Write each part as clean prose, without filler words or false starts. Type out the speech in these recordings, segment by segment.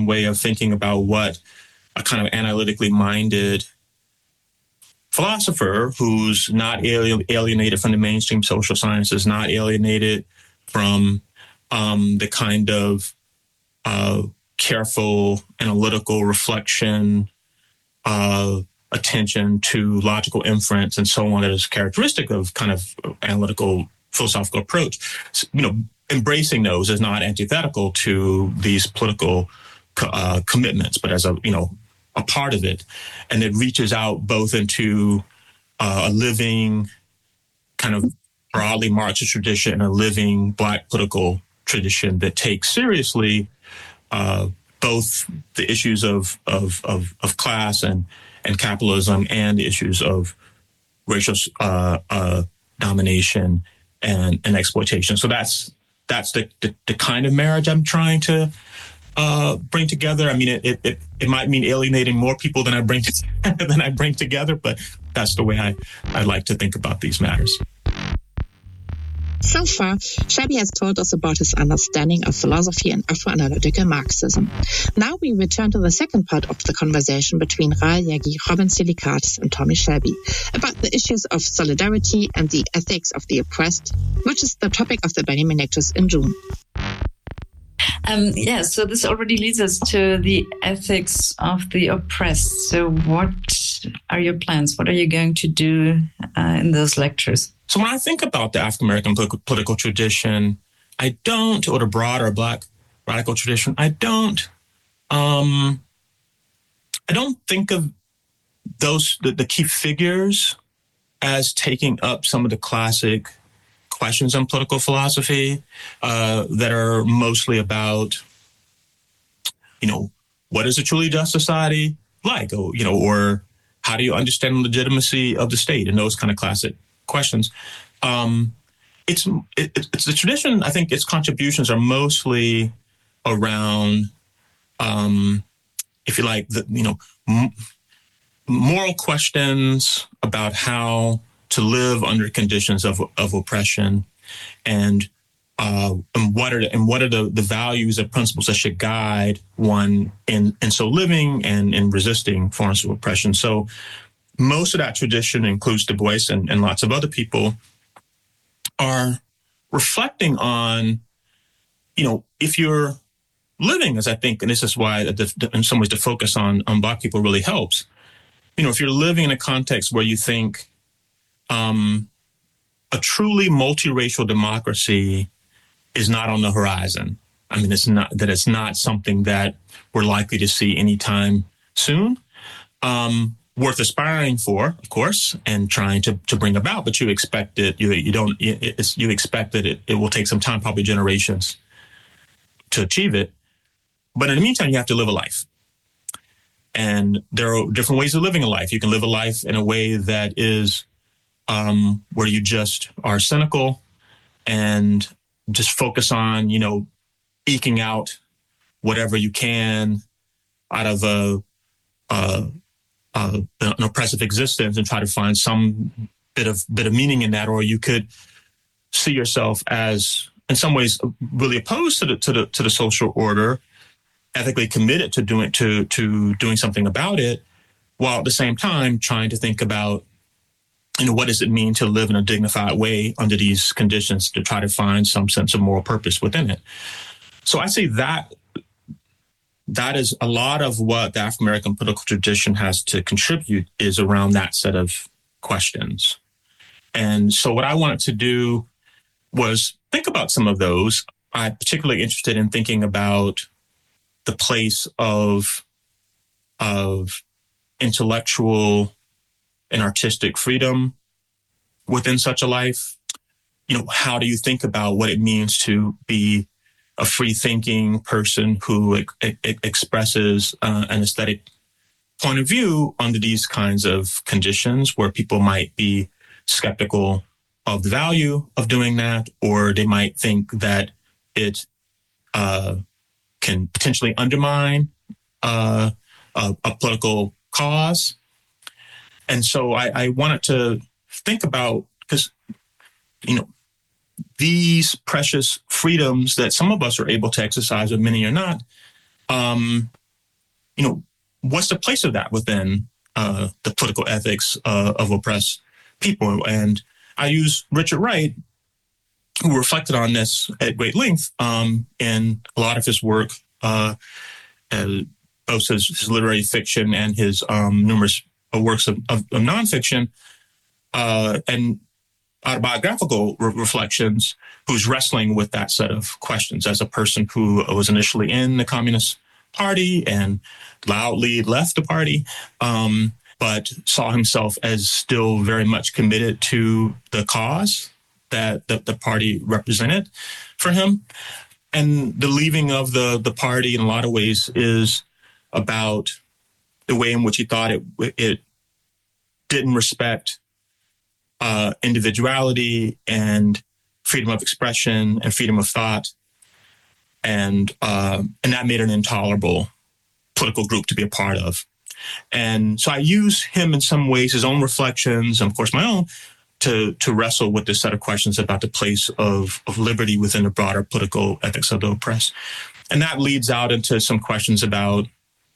one way of thinking about what a kind of analytically minded philosopher who's not alienated from the mainstream social sciences, not alienated from the kind of careful analytical reflection, attention to logical inference and so on that is characteristic of kind of analytical philosophical approach. Embracing those is not antithetical to these political commitments, but as a part of it. And it reaches out both into a living kind of broadly Marxist tradition and a living Black political tradition that takes seriously both the issues of class and capitalism and the issues of racial domination and exploitation. So that's the kind of marriage I'm trying to bring together. I mean, it might mean alienating more people than I bring together, but that's the way I like to think about these matters. So far, Shelby has told us about his understanding of philosophy and Afro-analytical Marxism. Now we return to the second part of the conversation between Rahel Jaeggy, Robin Tsilikatis and Tommy Shelby about the issues of solidarity and the ethics of the oppressed, which is the topic of the Benjamin Lectures in June. So this already leads us to the ethics of the oppressed. So what are your plans? What are you going to do in those lectures? So when I think about the African-American political tradition, or the broader Black radical tradition, I don't think of the key figures as taking up some of the classic questions in political philosophy that are mostly about, what is a truly just society like? Or how do you understand the legitimacy of the state and those kind of classic questions. It's the tradition. I think its contributions are mostly around, if you like, moral questions about how to live under conditions of oppression, and what are the values and principles that should guide one in so living and in resisting forms of oppression. So most of that tradition includes Du Bois and lots of other people are reflecting on, if you're living, as I think, and this is why in some ways the focus on Black people really helps, if you're living in a context where you think a truly multiracial democracy is not on the horizon. I mean, it's not something that we're likely to see anytime soon. Worth aspiring for, of course, and trying to bring about, but you expect it. You expect that it will take some time, probably generations, to achieve it. But in the meantime, you have to live a life, and there are different ways of living a life. You can live a life in a way that is where you just are cynical and just focus on, eking out whatever you can out of an oppressive existence and try to find some bit of meaning in that. Or you could see yourself as, in some ways, really opposed to the social order, ethically committed to doing something about it, while at the same time trying to think about, what does it mean to live in a dignified way under these conditions, to try to find some sense of moral purpose within it. So I say that is a lot of what the African-American political tradition has to contribute, is around that set of questions. And so what I wanted to do was think about some of those. I'm particularly interested in thinking about the place of intellectual and artistic freedom within such a life. How do you think about what it means to be a free-thinking person who expresses an aesthetic point of view under these kinds of conditions, where people might be skeptical of the value of doing that, or they might think that it can potentially undermine a political cause. And so I wanted to think about, because, these precious freedoms that some of us are able to exercise, but many are not, what's the place of that within the political ethics of oppressed people? And I use Richard Wright, who reflected on this at great length in a lot of his work, both his literary fiction and his numerous works of nonfiction and autobiographical reflections, who's wrestling with that set of questions as a person who was initially in the Communist Party and loudly left the party, but saw himself as still very much committed to the cause that the party represented for him. And the leaving of the party in a lot of ways is about the way in which he thought it didn't respect individuality and freedom of expression and freedom of thought. And that made an intolerable political group to be a part of. And so I use him in some ways, his own reflections, and of course my own, to wrestle with this set of questions about the place of liberty within the broader political ethics of the oppressed. And that leads out into some questions about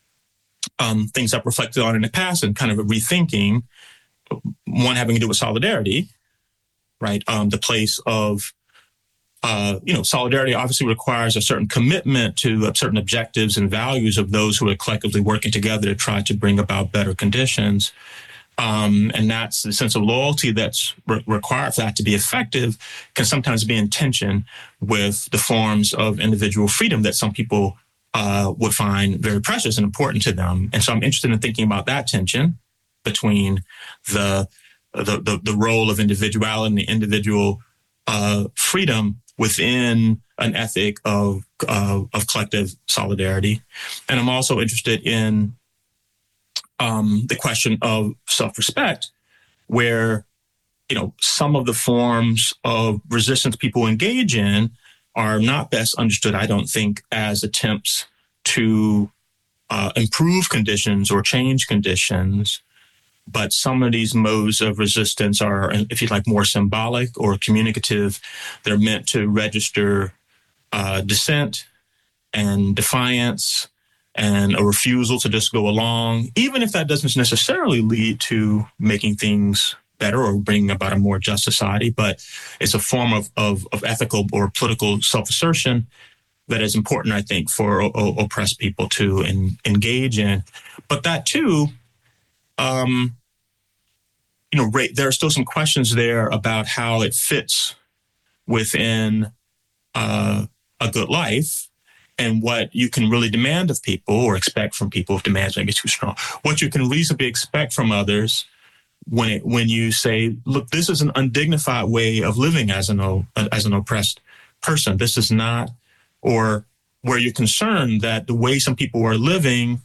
things I've reflected on in the past and kind of a rethinking, one having to do with solidarity, right? The place of, solidarity obviously requires a certain commitment to certain objectives and values of those who are collectively working together to try to bring about better conditions. And that's the sense of loyalty that's required for that to be effective can sometimes be in tension with the forms of individual freedom that some people would find very precious and important to them. And so I'm interested in thinking about that tension between the role of individuality and the individual freedom within an ethic of collective solidarity. And I'm also interested in the question of self-respect, where, some of the forms of resistance people engage in are not best understood, I don't think, as attempts to improve conditions or change conditions. But some of these modes of resistance are, if you like, more symbolic or communicative. They're meant to register dissent and defiance and a refusal to just go along, even if that doesn't necessarily lead to making things better or bringing about a more just society. But it's a form of ethical or political self-assertion that is important, I think, for oppressed people to engage in. But that too, there are still some questions there about how it fits within a good life and what you can really demand of people or expect from people, if demands may be too strong, what you can reasonably expect from others when you say, look, this is an undignified way of living as an oppressed person. This is not, or where you're concerned that the way some people are living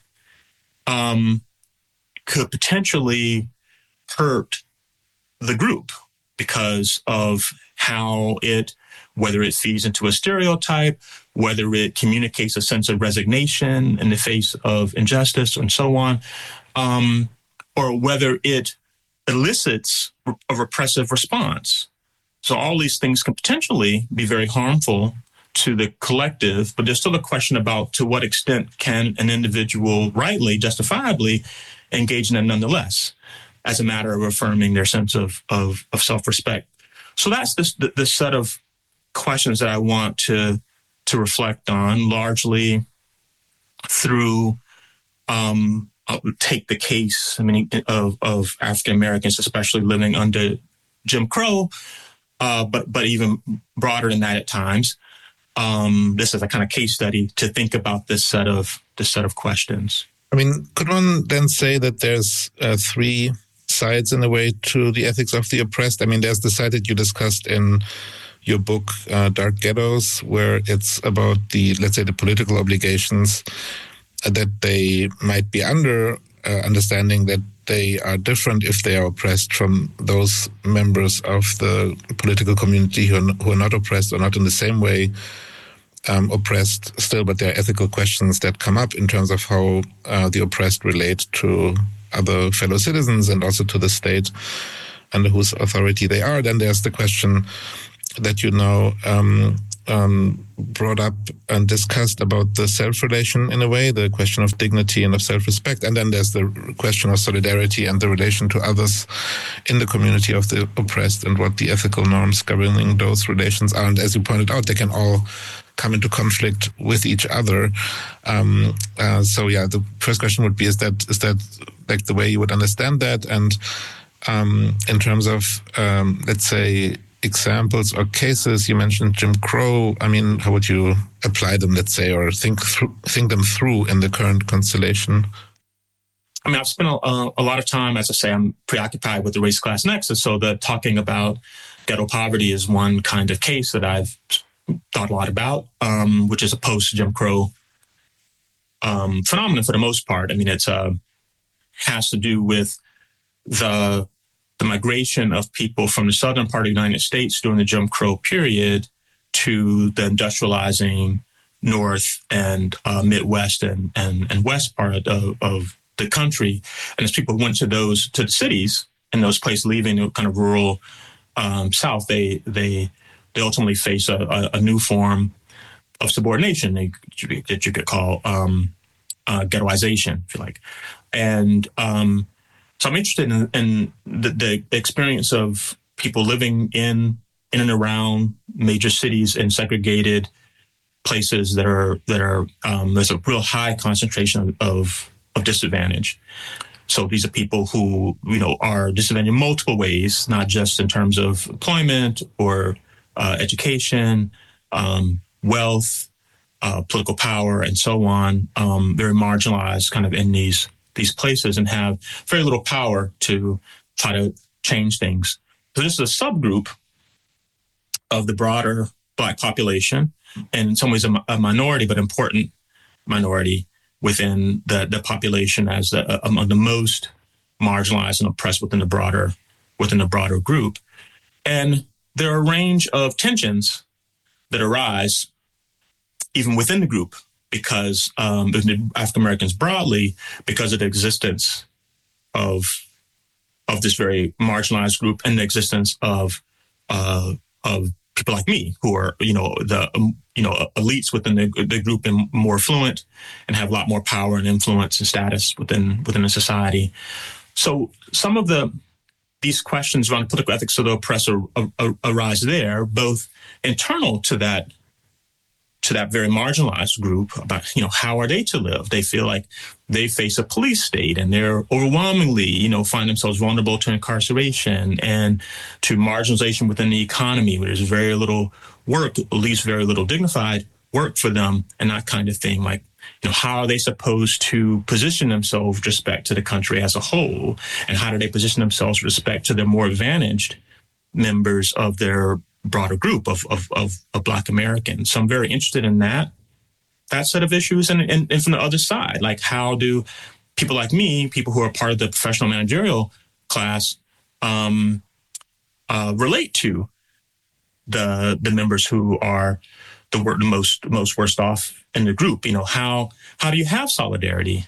could potentially hurt the group because of how whether it feeds into a stereotype, whether it communicates a sense of resignation in the face of injustice and so on, or whether it elicits a repressive response. So all these things can potentially be very harmful to the collective, but there's still a question about to what extent can an individual rightly, justifiably engage in it nonetheless, as a matter of affirming their sense of self-respect. So that's the set of questions that I want to reflect on, largely through take the case, of African Americans, especially living under Jim Crow, but even broader than that at times. This is a kind of case study to think about this set of questions. Could one then say that there's three sides in a way to the ethics of the oppressed? There's the side that you discussed in your book, Dark Ghettos, where it's about the political obligations that they might be under, understanding that they are different if they are oppressed from those members of the political community who are not oppressed or not in the same way oppressed still, but there are ethical questions that come up in terms of how the oppressed relate to other fellow citizens and also to the state under whose authority they are. Then there's the question that brought up and discussed about the self-relation in a way, the question of dignity and of self-respect. And then there's the question of solidarity and the relation to others in the community of the oppressed and what the ethical norms governing those relations are. And as you pointed out, they can all come into conflict with each other. So yeah, the first question would be, is that like the way you would understand that? And in terms of, let's say, examples or cases, you mentioned Jim Crow. I mean, how would you apply them, let's say, or think them through in the current constellation? I mean, I've spent a lot of time, as I say, I'm preoccupied with the race-class nexus. So that talking about ghetto poverty is one kind of case that I've thought a lot about, which is a post-Jim Crow phenomenon for the most part. I mean, it's has to do with the migration of people from the southern part of the United States during the Jim Crow period to the industrializing North and Midwest and West part of the country. And as people went to the cities in those places, leaving the kind of rural South, they ultimately face a new form of subordination that you could call ghettoization, if you like. And so I'm interested in the experience of people living in and around major cities in segregated places that are there's a real high concentration of disadvantage. So these are people who, are disadvantaged in multiple ways, not just in terms of employment or education, wealth, political power, and so on. Very marginalized kind of in these places and have very little power to try to change things. So this is a subgroup of the broader Black population, and in some ways a minority, but important minority within the population as among the most marginalized and oppressed within the broader group. And there are a range of tensions that arise even within the group, because African Americans broadly, because of the existence of this very marginalized group and the existence of people like me who are elites within the group and more affluent and have a lot more power and influence and status within the society. So some of these questions around political ethics of the oppressed arise there, both internal to that very marginalized group about, how are they to live? They feel like they face a police state and they're overwhelmingly, find themselves vulnerable to incarceration and to marginalization within the economy, where there's very little work, at least very little dignified work for them and that kind of thing. Like, how are they supposed to position themselves with respect to the country as a whole? And how do they position themselves with respect to the more advantaged members of their broader group of Black Americans? So I'm very interested in that set of issues. And from the other side, like, how do people like me, people who are part of the professional managerial class, relate to the members who are the most worst off in the group? How do you have solidarity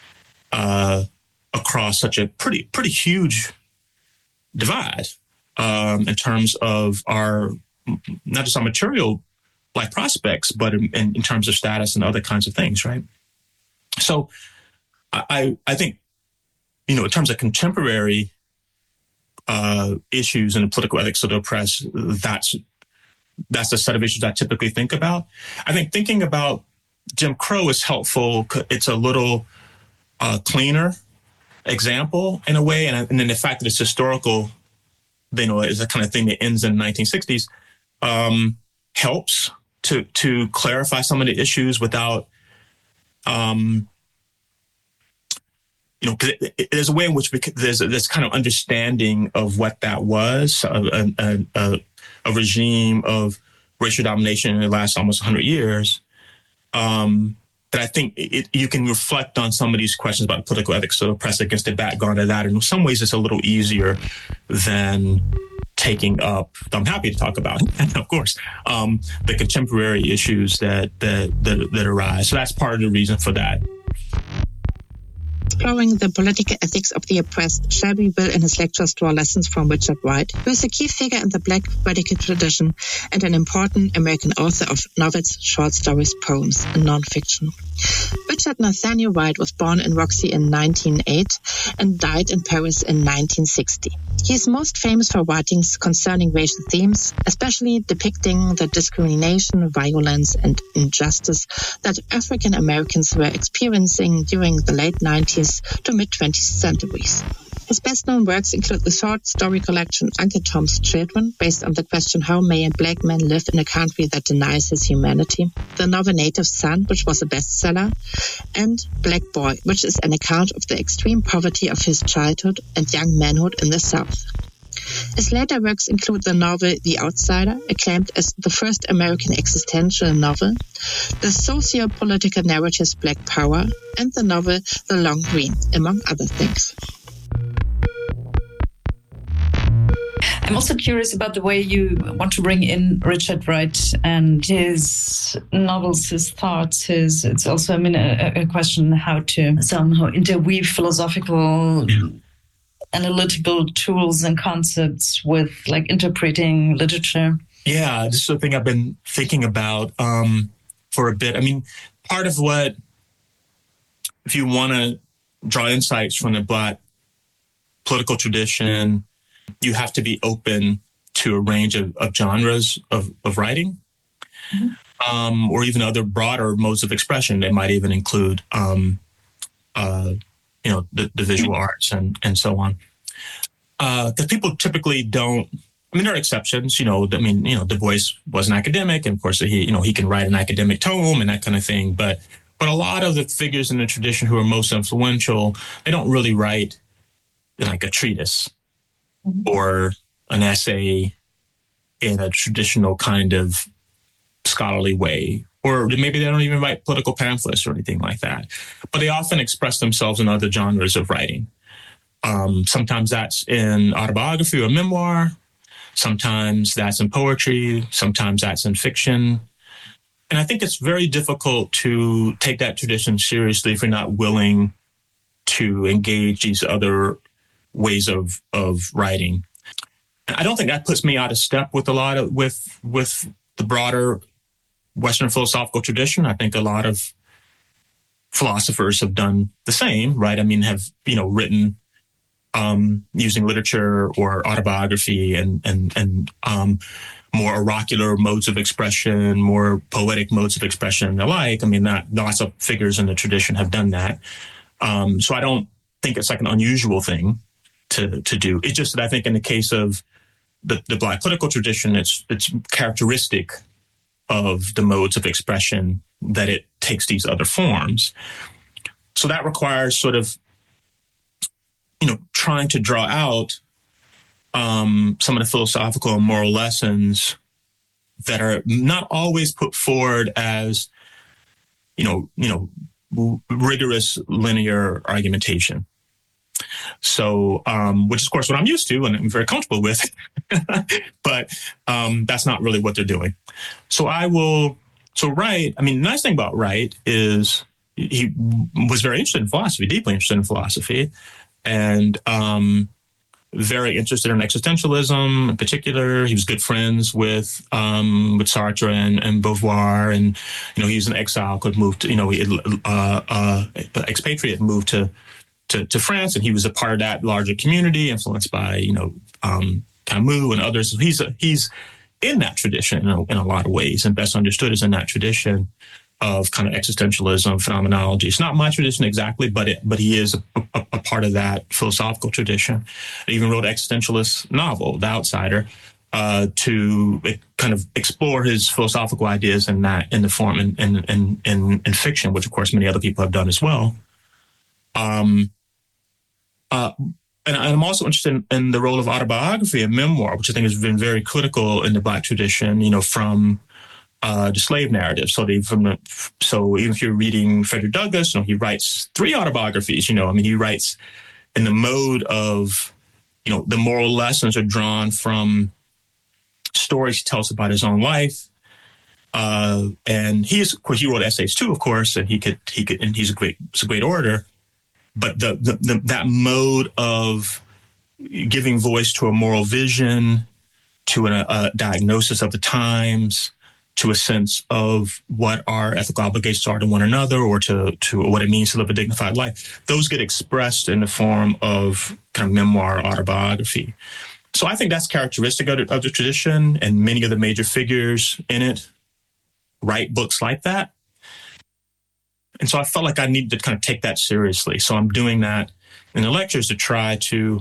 across such a pretty huge divide? In terms of not just our material life prospects, but in terms of status and other kinds of things, right? So I think, in terms of contemporary issues and the political ethics of the oppressed, that's the set of issues I typically think about. I think thinking about Jim Crow is helpful. It's a little cleaner example in a way, and then the fact that it's historical, is a kind of thing that ends in the 1960s, helps to clarify some of the issues without, there's a way in which there's this kind of understanding of what that was, a regime of racial domination that lasts almost 100 years, that I think you can reflect on some of these questions about political ethics of the oppressed against the background of that. And in some ways, it's a little easier than taking up, I'm happy to talk about, of course, the contemporary issues that arise. So that's part of the reason for that. exploring the political ethics of the oppressed, Shelby will in his lectures draw lessons from Richard Wright, who is a key figure in the Black radical tradition and an important American author of novels, short stories, poems, and nonfiction. Richard Nathaniel Wright was born in Roxy in 1908 and died in Paris in 1960. He is most famous for writings concerning racial themes, especially depicting the discrimination, violence, and injustice that African Americans were experiencing during the late 90s to mid-20th centuries. His best-known works include the short story collection Uncle Tom's Children, based on the question how may a black man live in a country that denies his humanity, the novel Native Son, which was a bestseller, and Black Boy, which is an account of the extreme poverty of his childhood and young manhood in the South. His later works include the novel The Outsider, acclaimed as the first American existential novel, the socio-political narratives Black Power, and the novel The Long Green, among other things. I'm also curious about the way you want to bring in Richard Wright and his novels, his thoughts, it's also, a question how to somehow interweave philosophical, analytical tools and concepts with like interpreting literature. Yeah, this is something I've been thinking about for a bit. Part of what, if you want to draw insights from the Black political tradition, you have to be open to a range of genres of writing, or even other broader modes of expression. They might even include, the visual arts and so on. Because people typically don't. There are exceptions. Du Bois was an academic, and of course he can write an academic tome and that kind of thing. But a lot of the figures in the tradition who are most influential, they don't really write like a treatise or an essay in a traditional kind of scholarly way, or maybe they don't even write political pamphlets or anything like that. But they often express themselves in other genres of writing. Sometimes that's in autobiography or memoir. Sometimes that's in poetry. Sometimes that's in fiction. And I think it's very difficult to take that tradition seriously if you're not willing to engage these other ways of writing. I don't think that puts me out of step with with the broader Western philosophical tradition. I think a lot of philosophers have done the same, right? Have written using literature or autobiography and more oracular modes of expression, more poetic modes of expression and the like. Lots of figures in the tradition have done that. So I don't think it's like an unusual thing to do. It's just that I think in the case of the Black political tradition, it's characteristic of the modes of expression that it takes these other forms. So that requires sort of, trying to draw out some of the philosophical and moral lessons that are not always put forward as, rigorous linear argumentation. So, which is, of course, what I'm used to and I'm very comfortable with, but that's not really what they're doing. So Wright, the nice thing about Wright is he was very interested in philosophy, deeply interested in philosophy, and very interested in existentialism in particular. He was good friends with Sartre and Beauvoir, and he was in exile, could move to expatriate, moved to France, and he was a part of that larger community, influenced by Camus and others. He's in that tradition in a lot of ways, and best understood is in that tradition of kind of existentialism phenomenology. It's not my tradition exactly, but he is a part of that philosophical tradition. He even wrote an existentialist novel, The Outsider, to kind of explore his philosophical ideas in the form in fiction, which of course many other people have done as well. And I'm also interested in the role of autobiography and memoir, which I think has been very critical in the Black tradition, from the slave narrative. So even if you're reading Frederick Douglass, he writes 3 autobiographies. He writes in the mode of, the moral lessons are drawn from stories he tells about his own life. And he wrote essays too, of course, and he could, and he's a great orator. but that mode of giving voice to a moral vision, to a diagnosis of the times, to a sense of what our ethical obligations are to one another, or to what it means to live a dignified life, those get expressed in the form of kind of memoir, autobiography. So I think that's characteristic of the tradition, and many of the major figures in it write books like that. And so I felt like I needed to kind of take that seriously. So I'm doing that in the lectures to try to,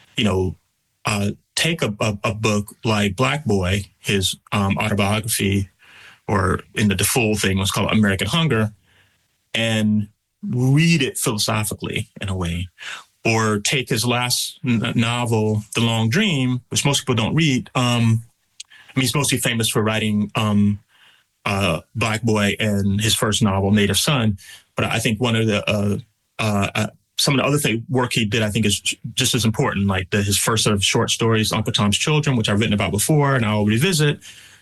take a book like Black Boy, his autobiography, or in the full thing was called American Hunger, and read it philosophically in a way. Or take his last novel, The Long Dream, which most people don't read. He's mostly famous for writing Black Boy and his first novel, Native Son. But I think one of the some of the other work he did, I think, is just as important. Like his first sort of short stories, Uncle Tom's Children, which I've written about before, and I'll revisit.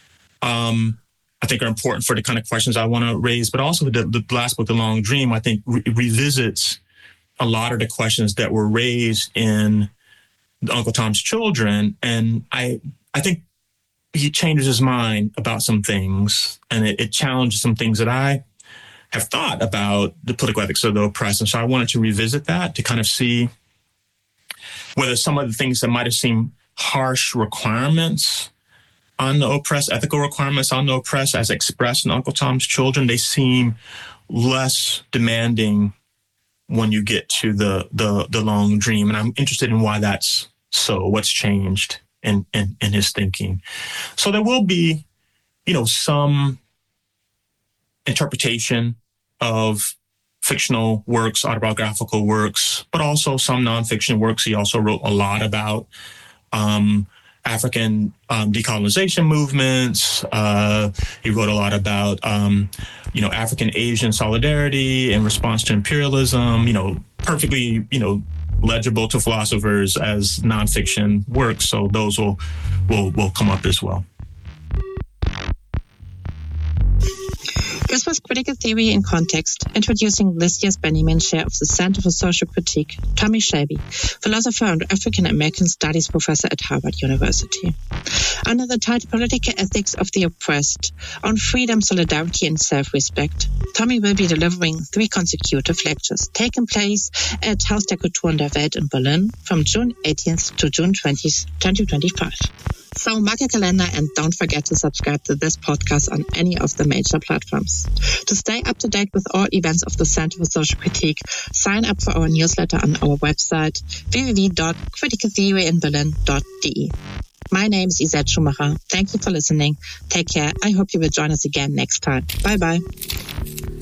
I think are important for the kind of questions I want to raise. But also the last book, The Long Dream, I think revisits a lot of the questions that were raised in Uncle Tom's Children, and I think he changes his mind about some things, and it challenges some things that I have thought about the political ethics of the oppressed. And so I wanted to revisit that to kind of see whether some of the things that might have seemed harsh requirements on the oppressed, ethical requirements on the oppressed as expressed in Uncle Tom's Children, they seem less demanding when you get to the Long Dream. And I'm interested in why that's so, what's changed in his thinking. So there will be, some interpretation of fictional works, autobiographical works, but also some nonfiction works. He also wrote a lot about African decolonization movements. He wrote a lot about, African Asian solidarity in response to imperialism, perfectly, legible to philosophers as nonfiction works. So those will come up as well. This was Critical Theory in Context, introducing this year's Benjamin Chair of the Center for Social Critique, Tommy Shelby, philosopher and African American Studies professor at Harvard University. Under the title Political Ethics of the Oppressed, on freedom, solidarity, and self-respect, Tommy will be delivering 3 consecutive lectures, taking place at Haus der Kultur und der Welt in Berlin from June 18th to June 20th, 2025. So mark your calendar and don't forget to subscribe to this podcast on any of the major platforms. To stay up to date with all events of the Center for Social Critique, sign up for our newsletter on our website www.criticaltheoryinberlin.de. My name is Isette Schumacher. Thank you for listening. Take care. I hope you will join us again next time. Bye-bye.